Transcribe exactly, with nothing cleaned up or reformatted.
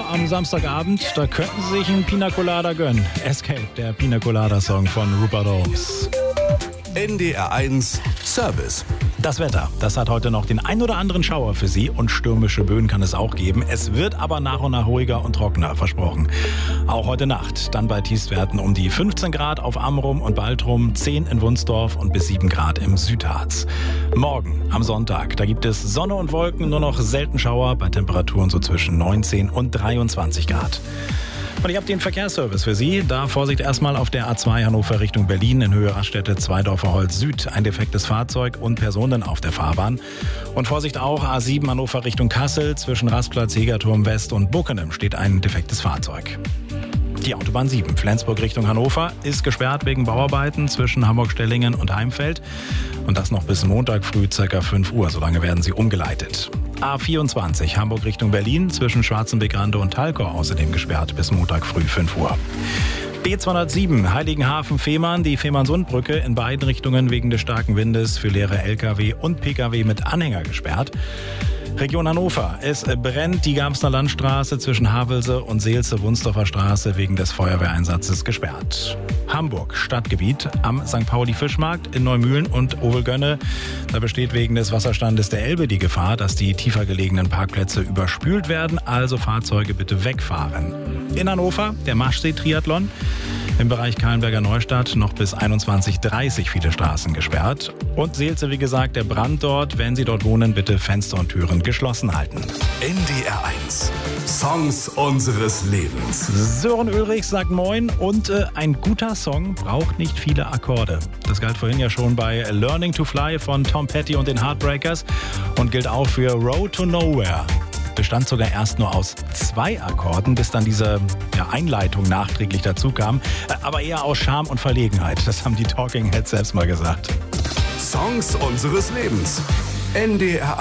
am Samstagabend, da könnten Sie sich einen Pina Colada gönnen. Escape, der Pina Colada Song von Rupert Holmes. N D R eins Service. Das Wetter, das hat heute noch den ein oder anderen Schauer für Sie und stürmische Böen kann es auch geben. Es wird aber nach und nach ruhiger und trockener, versprochen. Auch heute Nacht, dann bei Tiefstwerten um die fünfzehn Grad auf Amrum und Baltrum, zehn in Wunsdorf und bis sieben Grad im Südharz. Morgen, am Sonntag, da gibt es Sonne und Wolken, nur noch selten Schauer bei Temperaturen so zwischen neunzehn und dreiundzwanzig Grad. Und ich habe den Verkehrsservice für Sie. Da Vorsicht erstmal auf der A zwei Hannover Richtung Berlin in Höhe Raststätte Zweidorfer Holz Süd. Ein defektes Fahrzeug und Personen auf der Fahrbahn. Und Vorsicht auch A sieben Hannover Richtung Kassel. Zwischen Rastplatz Jägerturm West und Buckenem steht ein defektes Fahrzeug. Die Autobahn sieben, Flensburg Richtung Hannover, ist gesperrt wegen Bauarbeiten zwischen Hamburg-Stellingen und Heimfeld. Und das noch bis Montag früh ca. fünf Uhr. Solange werden sie umgeleitet. A vierundzwanzig, Hamburg Richtung Berlin, zwischen Schwarzenbeck-Rande und Talkau außerdem gesperrt bis Montag früh fünf Uhr. B zweihundertsieben, Heiligenhafen-Fehmarn, die Fehmarnsundbrücke in beiden Richtungen wegen des starken Windes für leere L K W und P K W mit Anhänger gesperrt. Region Hannover. Es brennt die Garbsner Landstraße zwischen Havelse und Seelze-Wunsdorfer Straße wegen des Feuerwehreinsatzes gesperrt. Hamburg, Stadtgebiet am Sankt Pauli-Fischmarkt in Neumühlen und Ovelgönne. Da besteht wegen des Wasserstandes der Elbe die Gefahr, dass die tiefer gelegenen Parkplätze überspült werden, also Fahrzeuge bitte wegfahren. In Hannover der Maschsee-Triathlon. Im Bereich Kahlenberger Neustadt noch bis einundzwanzig Uhr dreißig viele Straßen gesperrt. Und Seelze, wie gesagt, der Brand dort. Wenn Sie dort wohnen, bitte Fenster und Türen geschlossen halten. N D R eins. Songs unseres Lebens. Sören Ulrich sagt Moin und äh, ein guter Song braucht nicht viele Akkorde. Das galt vorhin ja schon bei Learning to Fly von Tom Petty und den Heartbreakers und gilt auch für Road to Nowhere. Bestand sogar erst nur aus zwei Akkorden, bis dann diese ja, Einleitung nachträglich dazu kam. Aber eher aus Scham und Verlegenheit. Das haben die Talking Heads selbst mal gesagt. Songs unseres Lebens. N D R